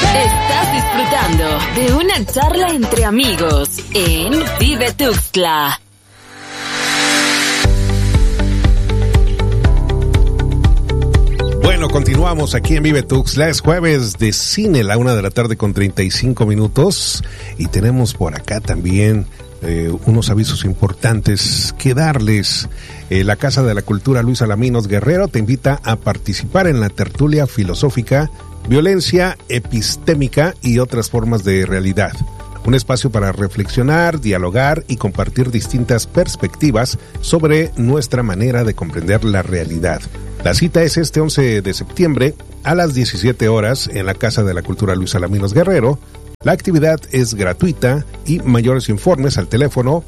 Estás disfrutando de una charla entre amigos en Vive Tuxtla. Bueno, continuamos aquí en Vive Tuxtla. Es jueves de cine, la 1:35 p.m. Y tenemos por acá también unos avisos importantes que darles. La Casa de la Cultura Luis Alaminos Guerrero te invita a participar en la tertulia filosófica Violencia Epistémica y otras formas de realidad. Un espacio para reflexionar, dialogar y compartir distintas perspectivas sobre nuestra manera de comprender la realidad. La cita es este 11 de septiembre a las 17 horas en la Casa de la Cultura Luis Alaminos Guerrero. La actividad es gratuita y mayores informes al teléfono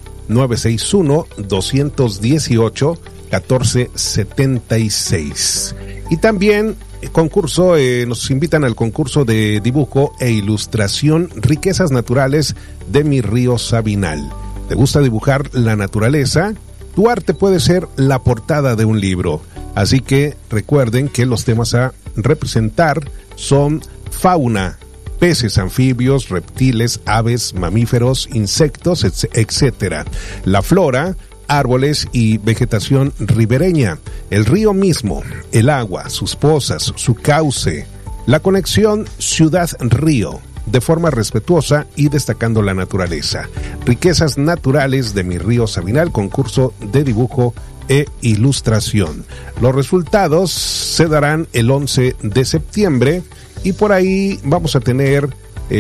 961-218-1476. Y también nos invitan al concurso de dibujo e ilustración Riquezas Naturales de mi río Sabinal. ¿Te gusta dibujar la naturaleza? Tu arte puede ser la portada de un libro. Así que recuerden que los temas a representar son fauna, peces, anfibios, reptiles, aves, mamíferos, insectos, etc. La flora, árboles y vegetación ribereña, el río mismo, el agua, sus pozas, su cauce, la conexión ciudad-río, de forma respetuosa y destacando la naturaleza. Riquezas Naturales de mi río Sabinal, concurso de dibujo e ilustración. Los resultados se darán el 11 de septiembre y por ahí vamos a tener,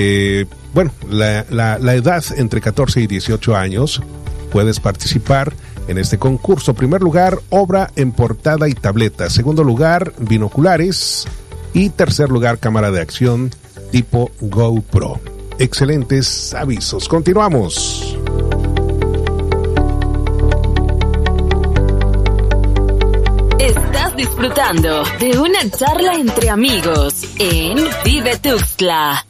la edad entre 14 y 18 años. Puedes participar en este concurso. Primer lugar, obra en portada y tableta. Segundo lugar, binoculares. Y tercer lugar, cámara de acción tipo GoPro. Excelentes avisos. Continuamos. Estás disfrutando de una charla entre amigos en Vive Tuxtla.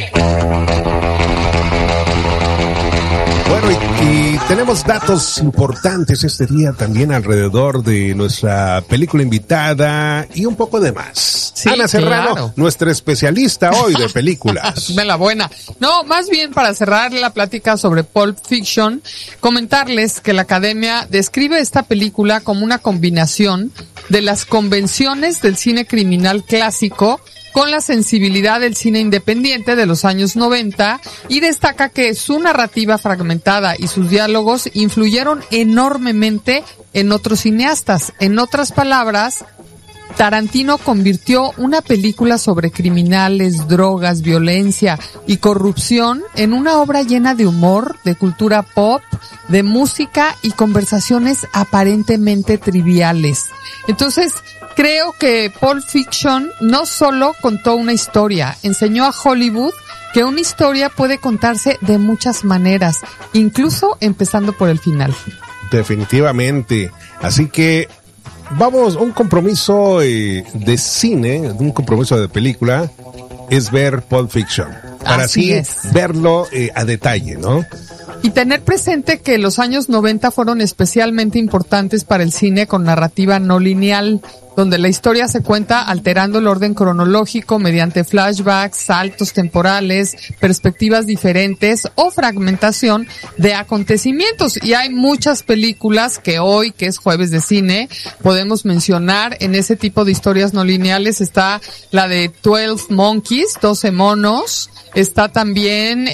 Bueno, y tenemos datos importantes este día también alrededor de nuestra película invitada y un poco de más. Sí, Ana Serrano, claro, nuestra especialista hoy de películas. Me la buena. No, más bien para cerrar la plática sobre Pulp Fiction, comentarles que la Academia describe esta película como una combinación de las convenciones del cine criminal clásico con la sensibilidad del cine independiente de los años 90 y destaca que su narrativa fragmentada y sus diálogos influyeron enormemente en otros cineastas. En otras palabras, Tarantino convirtió una película sobre criminales, drogas, violencia y corrupción en una obra llena de humor, de cultura pop, de música y conversaciones aparentemente triviales. Entonces, creo que Pulp Fiction no solo contó una historia, enseñó a Hollywood que una historia puede contarse de muchas maneras, incluso empezando por el final. Definitivamente. Así que vamos, un compromiso de cine, un compromiso de película, es ver Pulp Fiction. Para así verlo a detalle, ¿no? Y tener presente que los años 90 fueron especialmente importantes para el cine con narrativa no lineal, donde la historia se cuenta alterando el orden cronológico mediante flashbacks, saltos temporales, perspectivas diferentes o fragmentación de acontecimientos. Y hay muchas películas que hoy, que es jueves de cine, podemos mencionar en ese tipo de historias no lineales. Está la de 12 Monkeys, 12 monos. Está también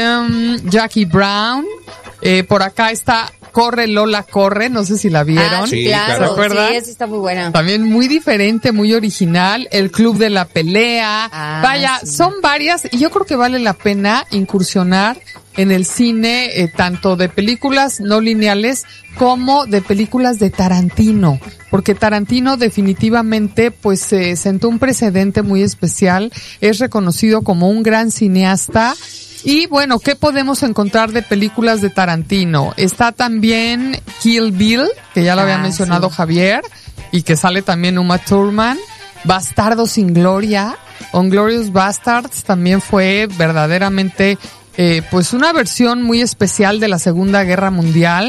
Jackie Brown. Por acá está Corre Lola Corre, no sé si la vieron. Sí, claro. ¿Se acuerdan? Sí, esa está muy buena. También muy diferente, muy original. El Club de la Pelea. Vaya, sí, son varias y yo creo que vale la pena incursionar en el cine, tanto de películas no lineales como de películas de Tarantino, porque Tarantino definitivamente pues sentó un precedente muy especial, es reconocido como un gran cineasta. Y bueno, ¿qué podemos encontrar de películas de Tarantino? Está también Kill Bill, que ya lo había mencionado Javier, y que sale también Uma Thurman. Bastardos sin Gloria, Inglourious Basterds también fue verdaderamente pues una versión muy especial de la Segunda Guerra Mundial.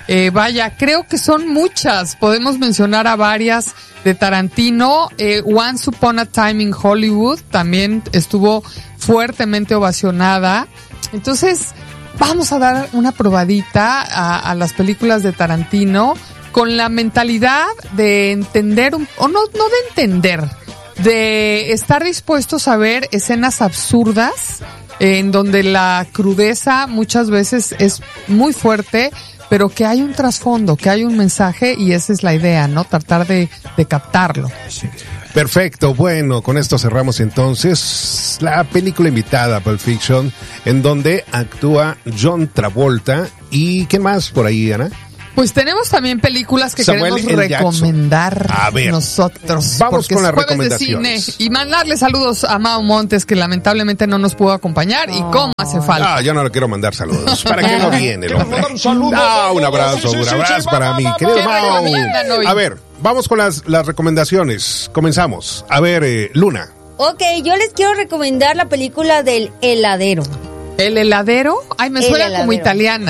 Vaya, creo que son muchas. Podemos mencionar a varias de Tarantino. Once Upon a Time in Hollywood también estuvo fuertemente ovacionada. Entonces, vamos a dar una probadita a las películas de Tarantino con la mentalidad de entender, o no de entender, de estar dispuestos a ver escenas absurdas en donde la crudeza muchas veces es muy fuerte, pero que hay un trasfondo, que hay un mensaje, y esa es la idea, ¿no? Tratar de captarlo. Perfecto, bueno, con esto cerramos entonces la película invitada, Pulp Fiction, en donde actúa John Travolta. ¿Y qué más por ahí, Ana? Pues tenemos también películas que Samuel queremos recomendar nosotros. Vamos con las recomendaciones. De cine, y mandarle saludos a Mau Montes, que lamentablemente no nos pudo acompañar, y cómo hace falta. Yo no le quiero mandar saludos. ¿Para qué no viene el hombre? Un abrazo para mi querido Mau. A ver, vamos con las recomendaciones. Comenzamos. A ver, Luna. Ok, yo les quiero recomendar la película del heladero. ¿El heladero? Ay, me suena como italiana.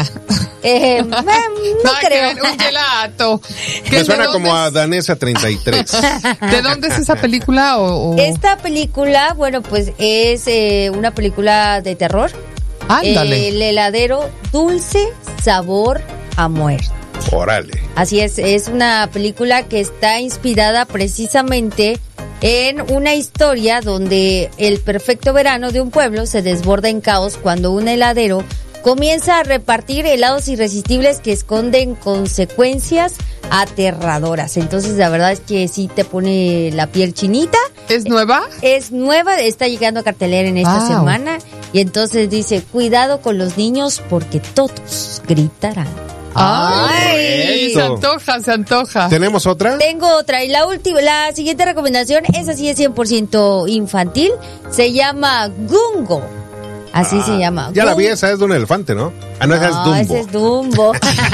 No creo. Un gelato. Me suena como a Danesa 33. ¿De dónde es esa película? Esta película, bueno, pues es una película de terror. Ándale. El heladero, dulce sabor a muerte. Órale. Así es una película que está inspirada precisamente en una historia donde el perfecto verano de un pueblo se desborda en caos cuando un heladero comienza a repartir helados irresistibles que esconden consecuencias aterradoras. Entonces, la verdad es que sí te pone la piel chinita. ¿Es nueva? Es nueva, está llegando a cartelera en esta semana. Y entonces dice, cuidado con los niños porque todos gritarán. ¡Ay! Se antoja. ¿Tenemos otra? Tengo otra. Y la siguiente recomendación, esa sí es 100% infantil. Se llama Gungo. Así se llama. Ya la vi, esa es de un elefante, ¿no? No, esa es Dumbo. Ese es Dumbo.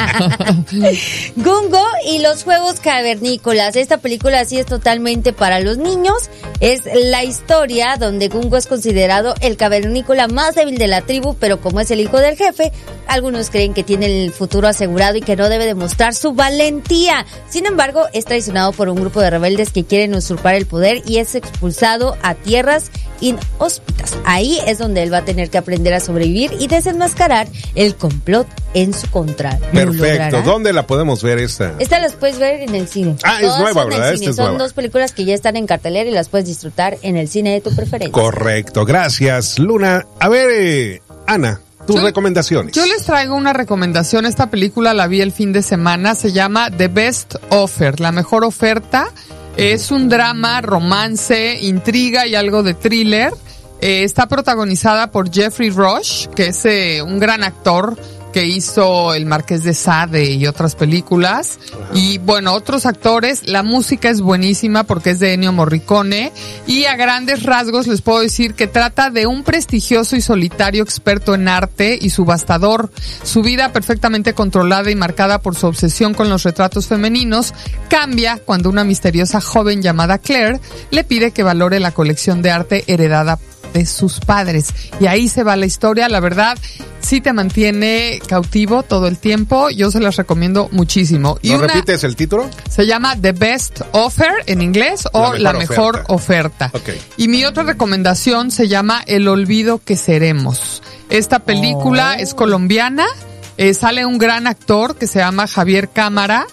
Gungo y los juegos cavernícolas. Esta película sí es totalmente para los niños. Es la historia donde Gungo es considerado el cavernícola más débil de la tribu, pero como es el hijo del jefe, algunos creen que tiene el futuro asegurado y que no debe demostrar su valentía. Sin embargo, es traicionado por un grupo de rebeldes que quieren usurpar el poder y es expulsado a tierras inhóspitas. Ahí es donde él va a tener que aprender a sobrevivir y desenmascarar el complot en su contra. Perfecto. ¿Dónde la podemos ver esta? Esta las puedes ver en el cine. Es nueva, ¿verdad? Son dos películas que ya están en cartelera y las puedes disfrutar en el cine de tu preferencia. Correcto. Gracias, Luna. A ver, Ana, tus recomendaciones. Yo les traigo una recomendación. Esta película la vi el fin de semana. Se llama The Best Offer, la mejor oferta. Es un drama, romance, intriga y algo de thriller. Está protagonizada por Jeffrey Rush, que es un gran actor que hizo El Marqués de Sade y otras películas. Y bueno, otros actores. La música es buenísima porque es de Ennio Morricone. Y a grandes rasgos les puedo decir que trata de un prestigioso y solitario experto en arte y subastador. Su vida, perfectamente controlada y marcada por su obsesión con los retratos femeninos, cambia cuando una misteriosa joven llamada Claire le pide que valore la colección de arte heredada de sus padres. Y ahí se va la historia. La verdad, sí te mantiene cautivo todo el tiempo. Yo se las recomiendo muchísimo. ¿No repites el título? Se llama The Best Offer en inglés o La Mejor Oferta. Okay. Y mi otra recomendación se llama El Olvido que Seremos. Esta película es colombiana. Sale un gran actor que se llama Javier Cámara.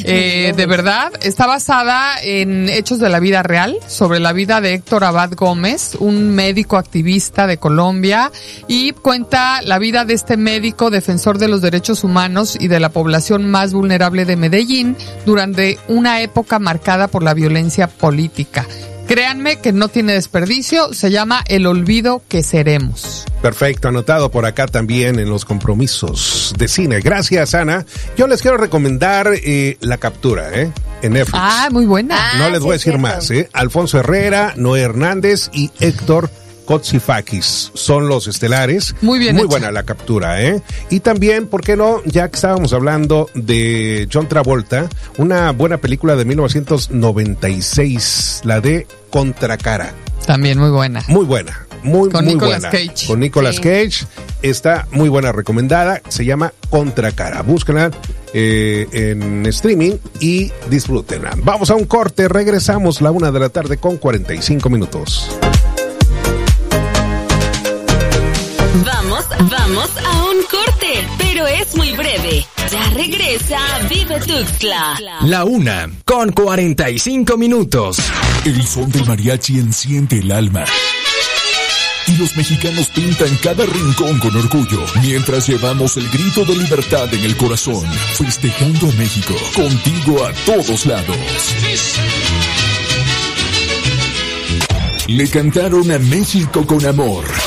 De verdad, está basada en hechos de la vida real, sobre la vida de Héctor Abad Gómez, un médico activista de Colombia, y cuenta la vida de este médico defensor de los derechos humanos y de la población más vulnerable de Medellín durante una época marcada por la violencia política. Créanme que no tiene desperdicio, se llama El Olvido que Seremos. Perfecto, anotado por acá también en los compromisos de cine. Gracias, Ana. Yo les quiero recomendar La Captura, en Netflix. Muy buena. No les voy a decir más, Alfonso Herrera, Noé Hernández y Héctor Kotsifakis son los estelares. Muy bien. Muy buena La Captura, Y también, ¿por qué no? Ya que estábamos hablando de John Travolta, una buena película de 1996, la de Contracara. También muy buena. Muy buena. Con muy Nicolas buena. Cage. Con Nicolas Cage. Está muy buena, recomendada. Se llama Contracara. Búsquenla en streaming y disfruten. Vamos a un corte, regresamos 1:00 con 45 minutos. Vamos a un corte, pero es muy breve. Ya regresa Vive Tuxtla. 1:45 minutos. El son del mariachi enciende el alma. Y los mexicanos pintan cada rincón con orgullo, mientras llevamos el grito de libertad en el corazón, festejando a México, contigo a todos lados. Le cantaron a México con amor,